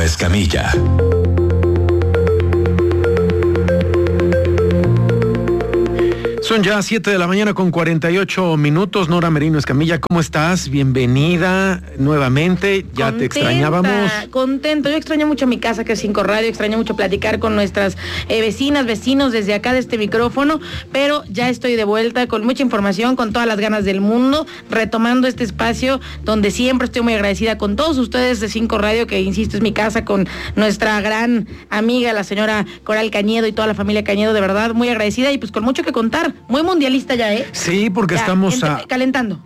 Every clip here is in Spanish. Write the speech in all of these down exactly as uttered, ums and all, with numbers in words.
Escamilla. Son ya siete de la mañana con cuarenta y ocho minutos. Nora Merino Escamilla, ¿cómo estás? Bienvenida nuevamente. Ya Contenta, te extrañábamos. Contento. Yo extraño mucho mi casa, que es Cinco Radio. Extraño mucho platicar con nuestras eh, vecinas, vecinos desde acá de este micrófono. Pero ya estoy de vuelta con mucha información, con todas las ganas del mundo, retomando este espacio donde siempre estoy muy agradecida con todos ustedes de Cinco Radio, que insisto es mi casa, con nuestra gran amiga, la señora Coral Cañedo y toda la familia Cañedo, de verdad, muy agradecida y pues con mucho que contar. Muy mundialista ya, ¿eh? Sí, porque ya, estamos entre, a... calentando.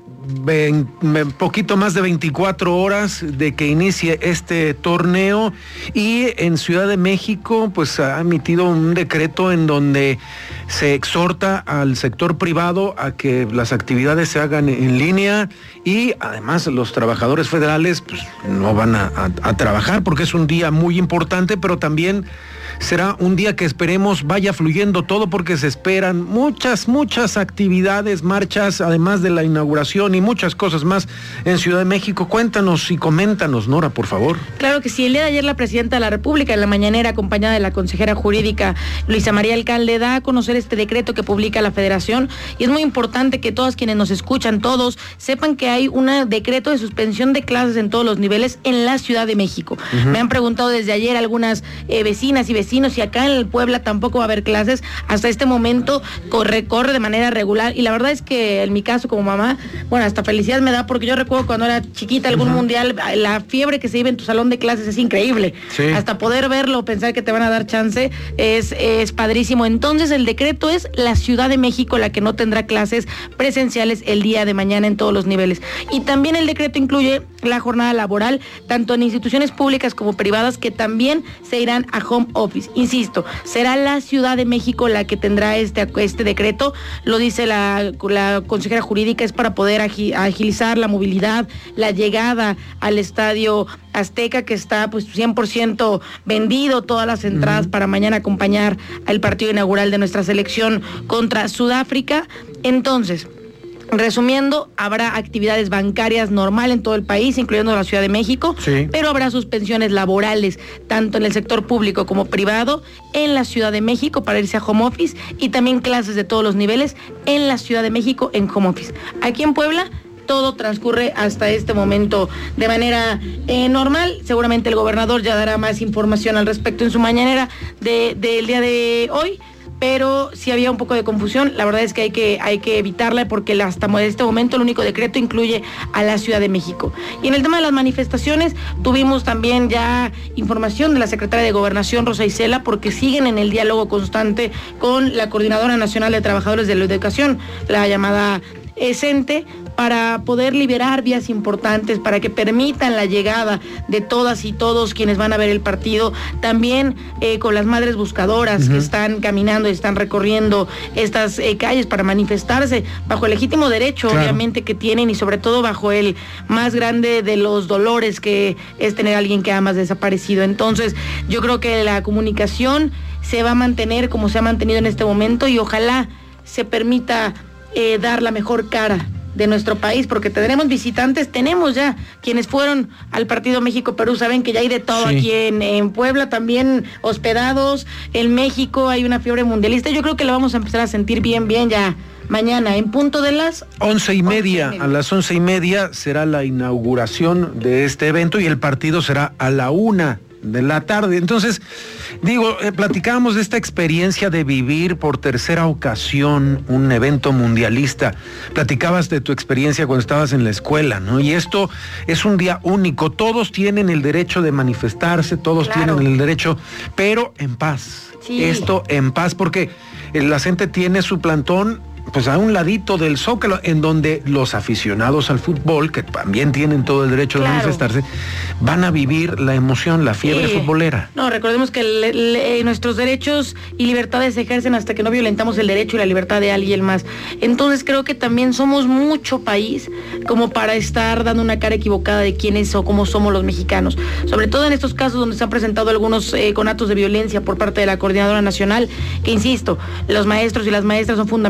Un poquito más de veinticuatro horas de que inicie este torneo, y en Ciudad de México pues ha emitido un decreto en donde se exhorta al sector privado a que las actividades se hagan en línea, y además los trabajadores federales pues no van a, a, a trabajar porque es un día muy importante, pero también será un día que esperemos vaya fluyendo todo, porque se esperan muchas, muchas actividades, marchas, además de la inauguración y muchas cosas más en Ciudad de México. Cuéntanos y coméntanos, Nora, por favor. Claro que sí. El día de ayer la Presidenta de la República, en la mañanera, acompañada de la consejera jurídica Luisa María Alcalde, da a conocer este decreto que publica la Federación, y es muy importante que todos quienes nos escuchan, todos, sepan que hay un decreto de suspensión de clases en todos los niveles en la Ciudad de México. Uh-huh. Me han preguntado desde ayer algunas eh, vecinas y vecinos y acá en el Puebla tampoco va a haber clases. Hasta este momento corre, corre de manera regular, y la verdad es que en mi caso como mamá, bueno, hasta felicidad me da, porque yo recuerdo cuando era chiquita algún uh-huh. mundial, la fiebre que se vive en tu salón de clases es increíble. Sí. Hasta poder verlo, pensar que te van a dar chance, es, es padrísimo. Entonces el decreto es la Ciudad de México la que no tendrá clases presenciales el día de mañana en todos los niveles. Y también el decreto incluye la jornada laboral, tanto en instituciones públicas como privadas, que también se irán a home office. Insisto, será la Ciudad de México la que tendrá este, este decreto, lo dice la, la consejera jurídica, es para poder agilizar la movilidad, la llegada al Estadio Azteca, que está pues cien por ciento vendido, todas las entradas uh-huh. para mañana acompañar al partido inaugural de nuestra selección contra Sudáfrica. Entonces, resumiendo, habrá actividades bancarias normal en todo el país, incluyendo la Ciudad de México, sí. pero habrá suspensiones laborales, tanto en el sector público como privado, en la Ciudad de México para irse a home office, y también clases de todos los niveles en la Ciudad de México en home office. Aquí en Puebla todo transcurre hasta este momento de manera eh, normal. Seguramente el gobernador ya dará más información al respecto en su mañanera de, del día de hoy, pero sí había un poco de confusión. La verdad es que hay que, hay que evitarla, porque hasta este momento el único decreto incluye a la Ciudad de México. Y en el tema de las manifestaciones, tuvimos también ya información de la secretaria de Gobernación, Rosa Isela, porque siguen en el diálogo constante con la Coordinadora Nacional de Trabajadores de la Educación, la llamada ESENTE, para poder liberar vías importantes, para que permitan la llegada de todas y todos quienes van a ver el partido, también eh, con las madres buscadoras uh-huh. que están caminando y están recorriendo estas eh, calles para manifestarse bajo el legítimo derecho, claro. obviamente, que tienen, y sobre todo bajo el más grande de los dolores, que es tener a alguien que amas desaparecido. Entonces, yo creo que la comunicación se va a mantener como se ha mantenido en este momento, y ojalá se permita eh, dar la mejor cara de nuestro país, porque tendremos visitantes, tenemos ya quienes fueron al partido México-Perú, saben que ya hay de todo sí. aquí en, en Puebla, también hospedados. En México hay una fiebre mundialista, yo creo que la vamos a empezar a sentir bien, bien ya mañana, en punto de las once y media, a las once y media será la inauguración de este evento, y el partido será a la una de la tarde. Entonces, digo, eh, platicábamos de esta experiencia de vivir por tercera ocasión un evento mundialista. Platicabas de tu experiencia cuando estabas en la escuela, ¿no? Y esto es un día único. Todos tienen el derecho de manifestarse, todos claro. tienen el derecho, pero en paz. Sí. Esto en paz, porque la gente tiene su plantón pues a un ladito del Zócalo, en donde los aficionados al fútbol, que también tienen todo el derecho claro. de manifestarse, van a vivir la emoción, la fiebre sí. futbolera. No, recordemos que le, le, nuestros derechos y libertades se ejercen hasta que no violentamos el derecho y la libertad de alguien más. Entonces creo que también somos mucho país como para estar dando una cara equivocada de quiénes o cómo somos los mexicanos. Sobre todo en estos casos donde se han presentado algunos eh, conatos de violencia por parte de la Coordinadora Nacional, que insisto, los maestros y las maestras son fundamentales y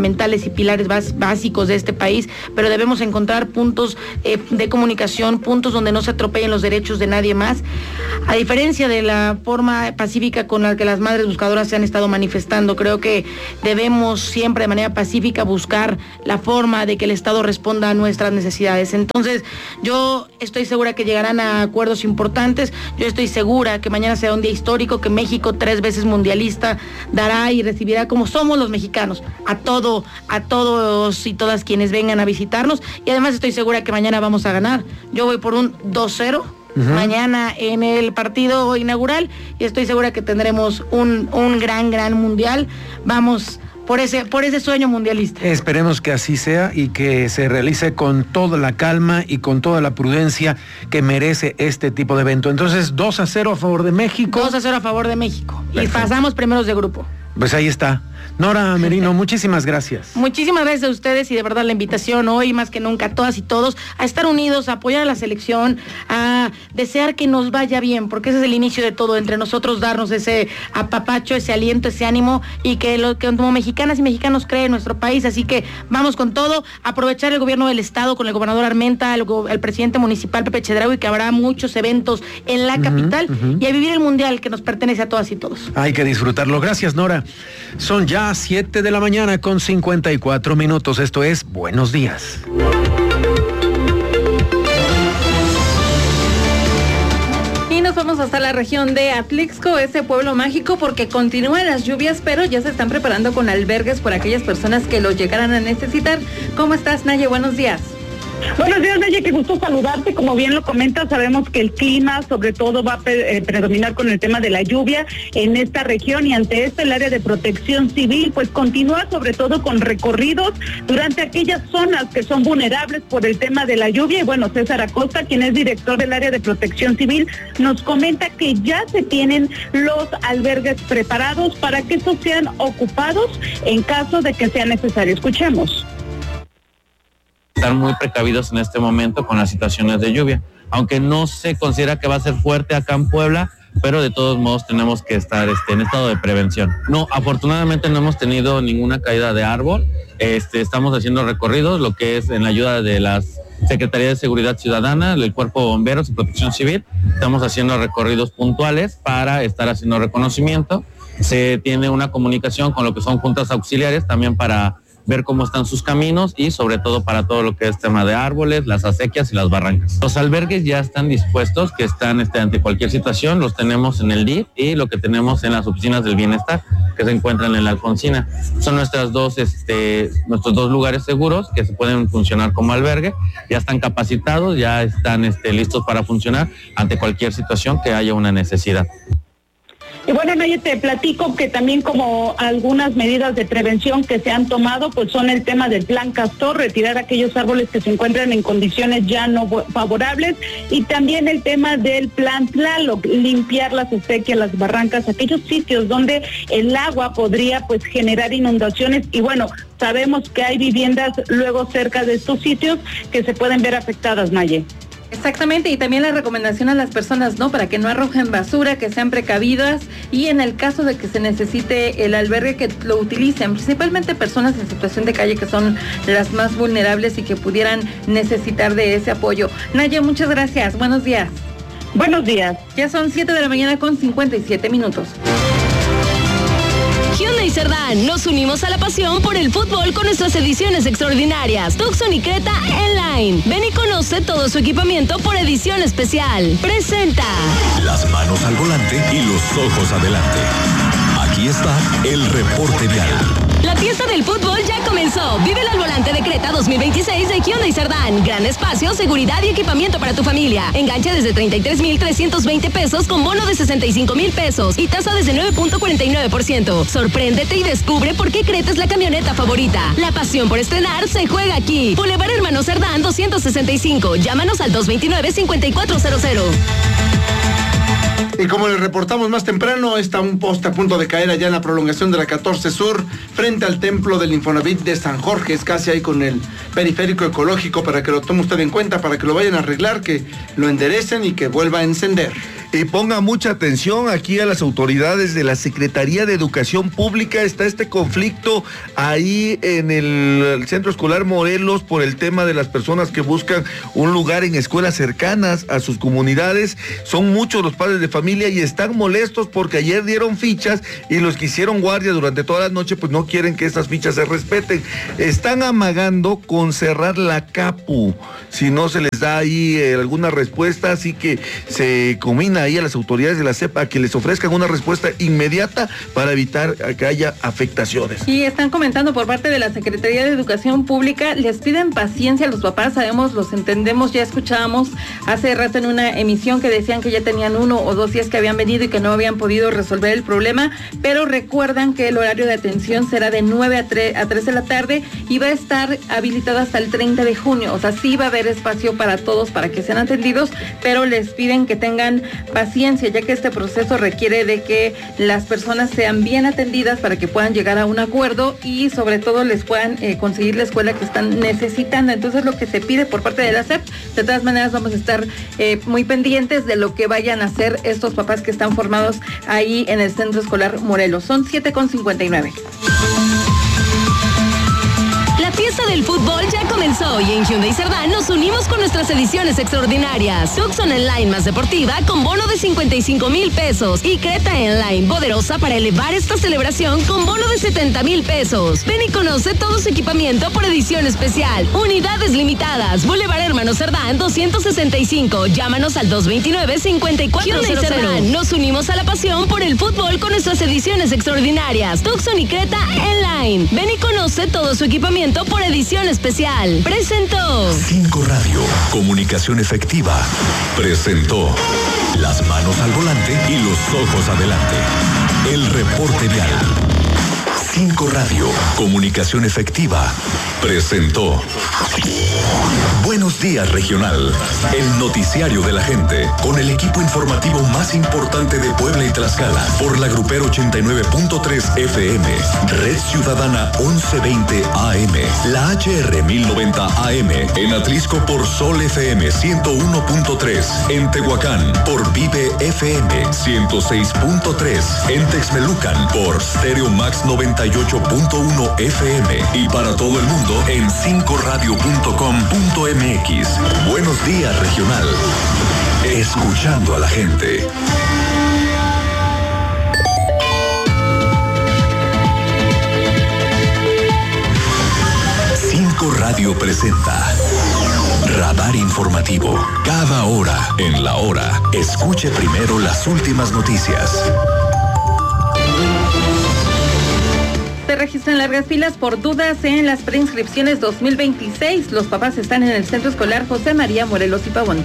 y pilares bas- básicos de este país, pero debemos encontrar puntos eh, de comunicación, puntos donde no se atropellen los derechos de nadie más. A diferencia de la forma pacífica con la que las madres buscadoras se han estado manifestando, creo que debemos siempre de manera pacífica buscar la forma de que el Estado responda a nuestras necesidades. Entonces, yo estoy segura que llegarán a acuerdos importantes, yo estoy segura que mañana será un día histórico, que México, tres veces mundialista, dará y recibirá, como somos los mexicanos, a todo, a todos y todas quienes vengan a visitarnos, y además estoy segura que mañana vamos a ganar. Yo voy por un dos cero. Uh-huh. Mañana en el partido inaugural, y estoy segura que tendremos un, un gran, gran mundial. Vamos por ese, por ese sueño mundialista. Esperemos que así sea y que se realice con toda la calma y con toda la prudencia que merece este tipo de evento. Entonces, dos a cero a favor de México. dos a cero a favor de México. Perfecto. Y pasamos primeros de grupo. Pues ahí está. Nora Merino, muchísimas gracias. Muchísimas gracias a ustedes, y de verdad la invitación hoy más que nunca a todas y todos a estar unidos, a apoyar a la selección, a desear que nos vaya bien, porque ese es el inicio de todo, entre nosotros darnos ese apapacho, ese aliento, ese ánimo, y que, lo, que como mexicanas y mexicanos creen en nuestro país. Así que vamos con todo, aprovechar el gobierno del estado con el gobernador Armenta, el, el presidente municipal Pepe Chedraui, que habrá muchos eventos en la uh-huh, capital, uh-huh. y a vivir el mundial que nos pertenece a todas y todos. Hay que disfrutarlo. Gracias, Nora. Son ya siete de la mañana con cincuenta y cuatro minutos. Esto es Buenos Días. Y nos vamos hasta la región de Atlixco, ese pueblo mágico, porque continúan las lluvias, pero ya se están preparando con albergues por aquellas personas que los llegaran a necesitar. ¿Cómo estás, Naye? Buenos días. Buenos días, Naye, qué gusto saludarte. Como bien lo comentas, sabemos que el clima sobre todo va a pre- eh, predominar con el tema de la lluvia en esta región, y ante esto el área de protección civil pues continúa sobre todo con recorridos durante aquellas zonas que son vulnerables por el tema de la lluvia. Y bueno, César Acosta, quien es director del área de protección civil, nos comenta que ya se tienen los albergues preparados para que estos sean ocupados en caso de que sea necesario. Escuchemos. Estar muy precavidos en este momento con las situaciones de lluvia, aunque no se considera que va a ser fuerte acá en Puebla, pero de todos modos tenemos que estar este, en estado de prevención. No, afortunadamente no hemos tenido ninguna caída de árbol. Este, estamos haciendo recorridos, lo que es en la ayuda de las Secretaría de Seguridad Ciudadana, del Cuerpo de Bomberos y Protección Civil. Estamos haciendo recorridos puntuales para estar haciendo reconocimiento. Se tiene una comunicación con lo que son juntas auxiliares también para ver cómo están sus caminos, y sobre todo para todo lo que es tema de árboles, las acequias y las barrancas. Los albergues ya están dispuestos, que están este, ante cualquier situación. Los tenemos en el D I F y lo que tenemos en las oficinas del bienestar, que se encuentran en la Alfonsina. Son nuestras dos, este, nuestros dos lugares seguros que se pueden funcionar como albergue. Ya están capacitados, ya están este, listos para funcionar ante cualquier situación que haya una necesidad. Y bueno, Naye, te platico que también como algunas medidas de prevención que se han tomado, pues son el tema del Plan Castor, retirar aquellos árboles que se encuentran en condiciones ya no favorables, y también el tema del Plan Tlaloc, limpiar las acequias, las barrancas, aquellos sitios donde el agua podría pues generar inundaciones. Y bueno, sabemos que hay viviendas luego cerca de estos sitios que se pueden ver afectadas, Naye. Exactamente, y también la recomendación a las personas, ¿no? Para que no arrojen basura, que sean precavidas, y en el caso de que se necesite el albergue, que lo utilicen, principalmente personas en situación de calle, que son las más vulnerables y que pudieran necesitar de ese apoyo. Naye, muchas gracias, buenos días. Buenos días. Ya son siete de la mañana con cincuenta y siete minutos. Hyundai Cerdán, nos unimos a la pasión por el fútbol con nuestras ediciones extraordinarias. Tucson y Creta N-Line. Ven y conoce todo su equipamiento por edición especial. Presenta. Las manos al volante y los ojos adelante. Aquí está el reporte vial. La fiesta del fútbol ya comenzó. Vive al volante de Creta dos mil veintiséis de Hyundai Cerdán. Gran espacio, seguridad y equipamiento para tu familia. Enganche desde treinta y tres mil trescientos veinte pesos con bono de sesenta y cinco mil pesos y tasa desde nueve punto cuarenta y nueve por ciento. Sorpréndete y descubre por qué Creta es la camioneta favorita. La pasión por estrenar se juega aquí. Boulevard Hermano Cerdán doscientos sesenta y cinco. Llámanos al dos veintinueve, cincuenta y cuatro cero cero. Y como les reportamos más temprano, está un poste a punto de caer allá en la prolongación de la catorce Sur, frente al templo del Infonavit de San Jorge. Es casi ahí con el periférico ecológico, para que lo tome usted en cuenta, para que lo vayan a arreglar, que lo enderecen y que vuelva a encender. Y ponga mucha atención aquí a las autoridades de la Secretaría de Educación Pública. Está este conflicto ahí en el Centro Escolar Morelos por el tema de las personas que buscan un lugar en escuelas cercanas a sus comunidades. Son muchos los padres de familia y están molestos porque ayer dieron fichas y los que hicieron guardia durante toda la noche pues no quieren que estas fichas se respeten. Están amagando con cerrar la CAPU si no se les da ahí eh, alguna respuesta, así que se combina ahí a las autoridades de la C E P a que les ofrezcan una respuesta inmediata para evitar que haya afectaciones. Y están comentando por parte de la Secretaría de Educación Pública, les piden paciencia a los papás, sabemos, los entendemos, ya escuchábamos hace rato en una emisión que decían que ya tenían uno o dos días que habían venido y que no habían podido resolver el problema, pero recuerdan que el horario de atención será de nueve a tres de la tarde y va a estar habilitado hasta el treinta de junio, o sea, sí va a haber espacio para todos para que sean atendidos, pero les piden que tengan paciencia, ya que este proceso requiere de que las personas sean bien atendidas para que puedan llegar a un acuerdo y sobre todo les puedan eh, conseguir la escuela que están necesitando. Entonces, lo que se pide por parte de la S E P, de todas maneras vamos a estar eh, muy pendientes de lo que vayan a hacer estos papás que están formados ahí en el Centro Escolar Morelos. Son siete con cincuenta y nueve. La fiesta del fútbol ya comenzó y en Hyundai Cerdán nos unimos con nuestras ediciones extraordinarias. Tucson Enline más deportiva con bono de cincuenta y cinco mil pesos y Creta Enline poderosa para elevar esta celebración con bono de setenta mil pesos. Ven y conoce todo su equipamiento por edición especial. Unidades limitadas. Boulevard Hermano Cerdán doscientos sesenta y cinco. Llámanos al dos veintinueve, cincuenta y cuatro cero cero. Hyundai Cerdán. Nos unimos a la pasión por el fútbol con nuestras ediciones extraordinarias. Tucson y Creta Enline. Ven y conoce todo su equipamiento por edición especial. Presentó Cinco Radio, comunicación efectiva. Presentó las manos al volante y los ojos adelante. El reporte vial. Cinco Radio, comunicación efectiva. Presentó Buenos Días Regional, el noticiario de la gente, con el equipo informativo más importante de Puebla y Tlaxcala, por la Grupero ochenta y nueve punto tres F M, Red Ciudadana once veinte A M, la H R mil noventa A M, en Atlisco por Sol F M ciento uno punto tres, en Tehuacán por Vive F M ciento seis punto tres, en Texmelucan por Stereo Max noventa y ocho punto uno F M y para todo el mundo en cinco radio punto com punto m x. Buenos Días Regional. Escuchando a la gente. Cinco Radio presenta Radar Informativo. Cada hora en la hora. Escuche primero las últimas noticias. Se registran largas filas por dudas en las preinscripciones dos mil veintiséis. Los papás están en el Centro Escolar José María Morelos y Pavón.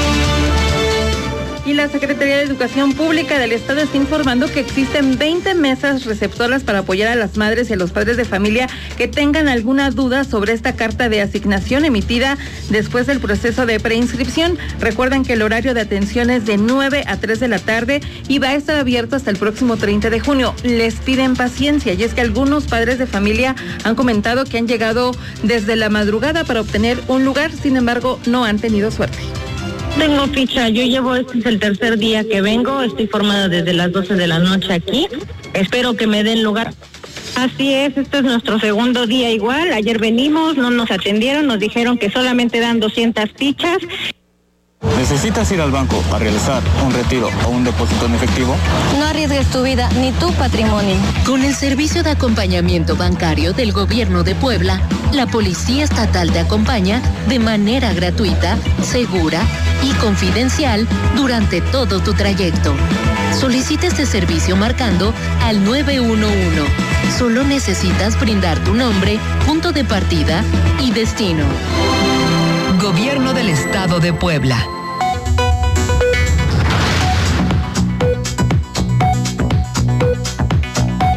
Y la Secretaría de Educación Pública del Estado está informando que existen veinte mesas receptoras para apoyar a las madres y a los padres de familia que tengan alguna duda sobre esta carta de asignación emitida después del proceso de preinscripción. Recuerden que el horario de atención es de nueve a tres de la tarde y va a estar abierto hasta el próximo treinta de junio. Les piden paciencia y es que algunos padres de familia han comentado que han llegado desde la madrugada para obtener un lugar, sin embargo, no han tenido suerte. Tengo ficha, yo llevo, este es el tercer día que vengo, estoy formada desde las doce de la noche aquí, espero que me den lugar. Así es, este es nuestro segundo día igual, ayer venimos, no nos atendieron, nos dijeron que solamente dan doscientas fichas. ¿Necesitas ir al banco a realizar un retiro o un depósito en efectivo? No arriesgues tu vida ni tu patrimonio. Con el servicio de acompañamiento bancario del Gobierno de Puebla, la Policía Estatal te acompaña de manera gratuita, segura y confidencial durante todo tu trayecto. Solicita este servicio marcando al nueve uno uno. Solo necesitas brindar tu nombre, punto de partida y destino. Gobierno del Estado de Puebla.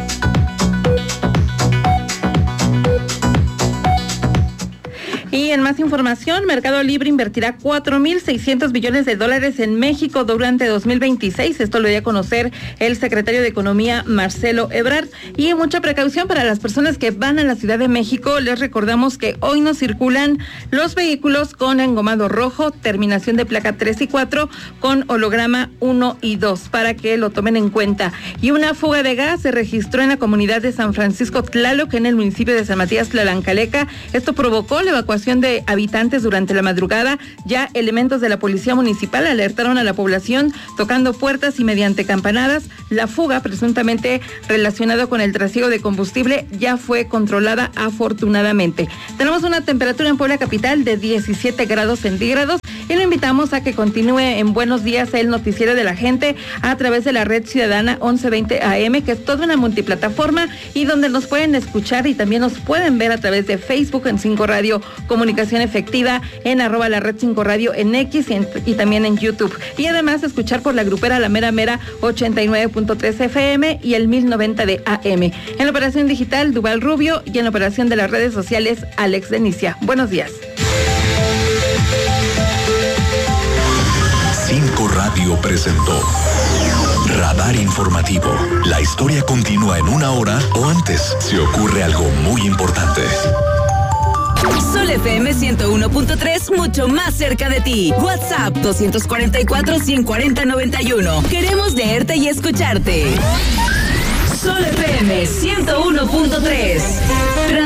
Y en más más información, Mercado Libre invertirá cuatro mil seiscientos millones de dólares en México durante dos mil veintiséis. Esto lo dio a conocer el secretario de Economía, Marcelo Ebrard. Y mucha precaución para las personas que van a la Ciudad de México. Les recordamos que hoy no circulan los vehículos con engomado rojo, terminación de placa tres y cuatro, con holograma uno y dos, para que lo tomen en cuenta. Y una fuga de gas se registró en la comunidad de San Francisco Tlaloc, en el municipio de San Matías Tlalancaleca. Esto provocó la evacuación de habitantes durante la madrugada. Ya elementos de la policía municipal alertaron a la población tocando puertas y mediante campanadas. La fuga, presuntamente relacionada con el trasiego de combustible, ya fue controlada afortunadamente. Tenemos una temperatura en Puebla capital de diecisiete grados centígrados y lo invitamos a que continúe en Buenos Días, el noticiero de la gente, a través de la red ciudadana once veinte A M, que es toda una multiplataforma y donde nos pueden escuchar y también nos pueden ver a través de Facebook en cinco Radio Comunicación Efectiva, en arroba la red cinco Radio en X y, en, y también en YouTube. Y además escuchar por la grupera La Mera Mera ochenta y nueve punto tres F M y el mil noventa de A M. En la operación digital, Duval Rubio, y en la operación de las redes sociales, Alex Denicia. Buenos días. cinco Radio presentó Radar Informativo. La historia continúa en una hora o antes si ocurre algo muy importante. Sol F M ciento uno punto tres, mucho más cerca de ti. WhatsApp dos cuatro cuatro, uno cuatro cero, nueve uno. Queremos leerte y escucharte. Sol F M ciento uno punto tres.